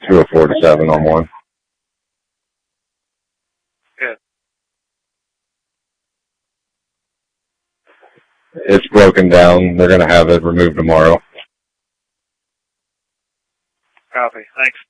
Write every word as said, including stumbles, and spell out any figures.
to a four to seven on one. Good. It's broken down. They're going to have it removed tomorrow. Copy. Thanks.